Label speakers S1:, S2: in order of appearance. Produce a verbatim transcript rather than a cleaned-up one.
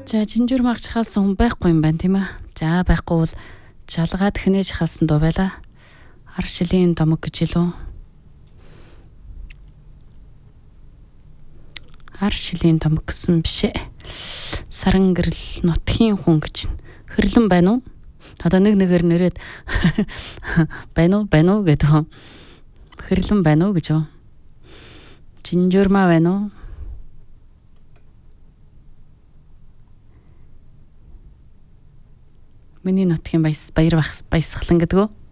S1: За жинжүр магч хаалсан хүн байхгүй юм байна тийм ээ. За байхгүй бол жалгаад хинээж хаалсан дуу байла. Ар шилийн домог гэж илүү. Ар шилийн домог гэсэн бишээ. Саран гэрэл нутгийн хүн гэж хэрлэн байна уу? Одоо нэг нэгээр нэрээд байна уу байна уу гэдэг. Хэрлэн байна уу гэж юу? Жинжүрмаа байна уу? Миний нутгийн баяс баяр баясгалан гэдэг үү?